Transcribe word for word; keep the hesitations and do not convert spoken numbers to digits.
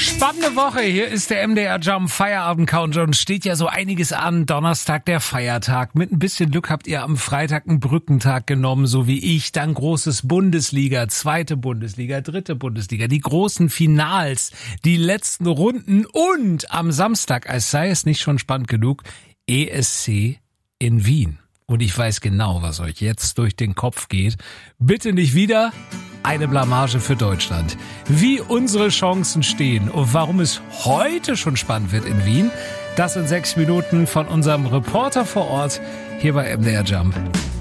Spannende Woche, hier ist der M D R Jump Feierabend Countdown, steht ja so einiges an, Donnerstag der Feiertag, mit ein bisschen Glück habt ihr am Freitag einen Brückentag genommen, so wie ich, dann großes Bundesliga, zweite Bundesliga, dritte Bundesliga, die großen Finals, die letzten Runden und am Samstag, als sei es nicht schon spannend genug, E S C in Wien. Und ich weiß genau, was euch jetzt durch den Kopf geht. Bitte nicht wieder eine Blamage für Deutschland. Wie unsere Chancen stehen und warum es heute schon spannend wird in Wien, das in sechs Minuten von unserem Reporter vor Ort hier bei M D R Jump.